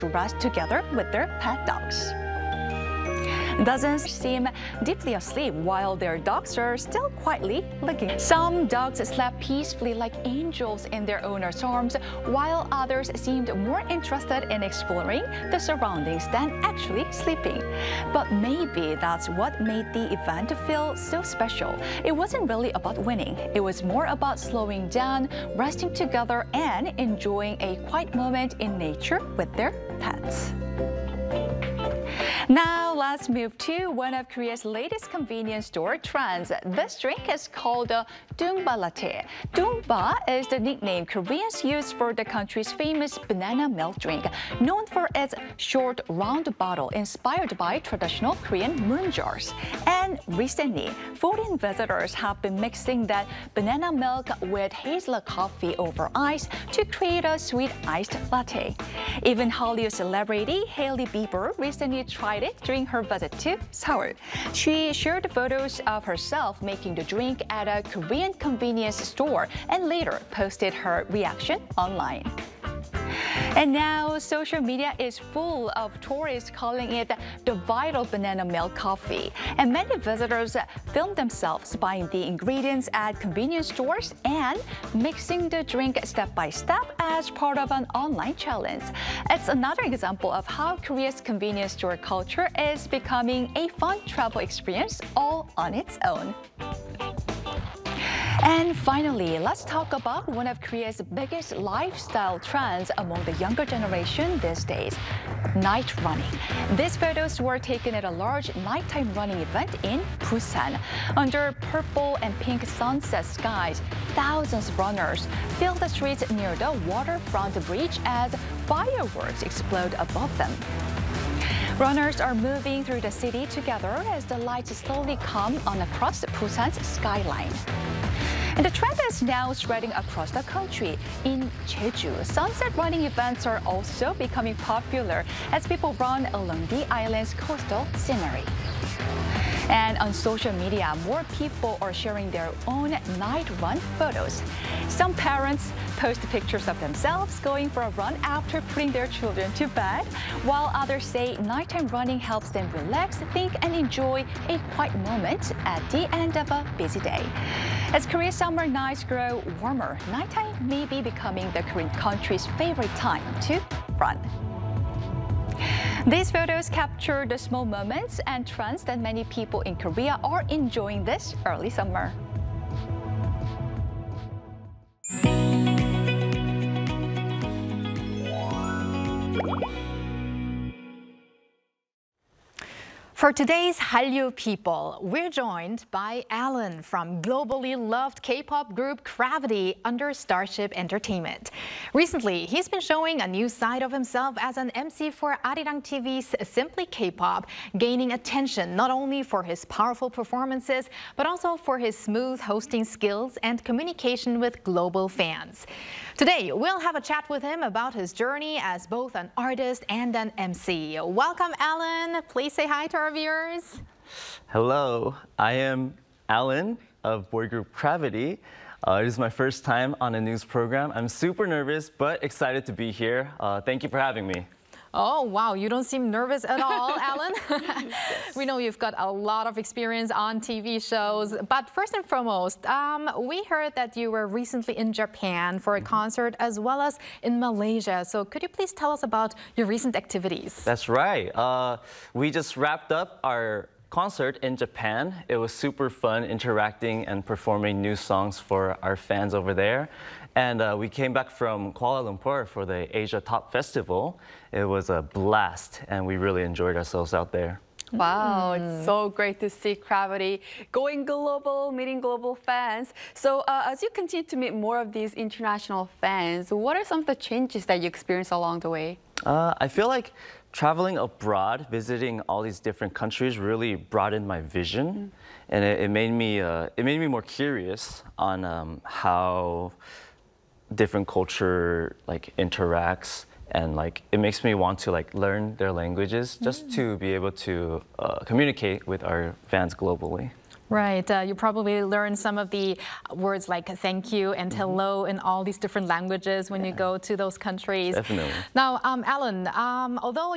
to rest together with their pet dogs. Dozens seem deeply asleep while their dogs are still quietly licking. Some dogs slept peacefully like angels in their owner's arms, while others seemed more interested in exploring the surroundings than actually sleeping. But maybe that's what made the event feel so special. It wasn't really about winning. It was more about slowing down, resting together, and enjoying a quiet moment in nature with their pets. Now let's move to one of Korea's latest convenience store trends. This drink is called Dungba Latte. Dungba is the nickname Koreans use for the country's famous banana milk drink, known for its short, round bottle inspired by traditional Korean moon jars. And recently, foreign visitors have been mixing that banana milk with hazelnut coffee over ice to create a sweet iced latte. Even Hollywood celebrity Hailey Bieber recently tried it during her visit to Seoul. She shared photos of herself making the drink at a Korean convenience store and later posted her reaction online. And now, social media is full of tourists calling it the viral banana milk coffee. And many visitors film themselves buying the ingredients at convenience stores and mixing the drink step by step as part of an online challenge. It's another example of how Korea's convenience store culture is becoming a fun travel experience all on its own. And finally, let's talk about one of Korea's biggest lifestyle trends among the younger generation these days, night running. These photos were taken at a large nighttime running event in Busan. Under purple and pink sunset skies, thousands of runners fill the streets near the waterfront bridge as fireworks explode above them. Runners are moving through the city together as the lights slowly come on across Busan's skyline. And the trend is now spreading across the country. In Jeju, sunset running events are also becoming popular as people run along the island's coastal scenery. And on social media, more people are sharing their own night run photos. Some parents post pictures of themselves going for a run after putting their children to bed, while others say nighttime running helps them relax, think, and enjoy a quiet moment at the end of a busy day. As Korea's summer nights grow warmer, nighttime may be becoming the Korean country's favorite time to run. These photos capture the small moments and trends that many people in Korea are enjoying this early summer. For today's Hallyu People, we're joined by Alan from globally loved K-pop group Gravity under Starship Entertainment. Recently, he's been showing a new side of himself as an MC for Arirang TV's Simply K-pop, gaining attention not only for his powerful performances, but also for his smooth hosting skills and communication with global fans. Today, we'll have a chat with him about his journey as both an artist and an MC. Welcome, Alan. Please say hi to our viewers. Hello, I am Alan of boy group Gravity. It is my first time on a news program. I'm super nervous, but excited to be here. Thank you for having me. Oh, wow. You don't seem nervous at all, Alan. Yes. We know you've got a lot of experience on TV shows. But first and foremost, we heard that you were recently in Japan for a concert as well as in Malaysia. So could you please tell us about your recent activities? That's right. We just wrapped up our concert in Japan. It was super fun interacting and performing new songs for our fans over there. And we came back from Kuala Lumpur for the Asia Top Festival. It was a blast, and we really enjoyed ourselves out there. Wow, it's so great to see Gravity going global, meeting global fans. So as you continue to meet more of these international fans, what are some of the changes that you experienced along the way? I feel like traveling abroad, visiting all these different countries really broadened my vision, and it made me more curious on how different culture interacts, and it makes me want to learn their languages just to be able to communicate with our fans globally. Right. You probably learn some of the words like thank you and hello in all these different languages when you go to those countries. Definitely. Now, Alan, although